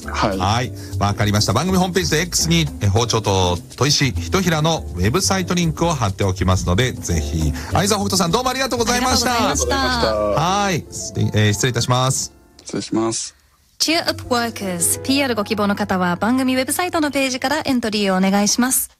はい。 はい。わかりました。番組ホームページで X に包丁と砥石ひとひらのウェブサイトリンクを貼っておきますので、ぜひ。相沢北斗さんどうもありがとうございました。 ありがとうございました。 はい。失礼いたします。 失礼します。 Cheer Up Workers PR ご希望の方は番組ウェブサイトのページからエントリーをお願いします。